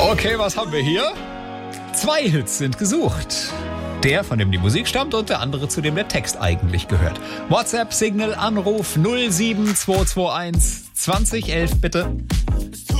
Okay, was haben wir hier? 2 Hits sind gesucht. Der, von dem die Musik stammt, und der andere, zu dem der Text eigentlich gehört. WhatsApp, Signal, Anruf 07221 2011 bitte.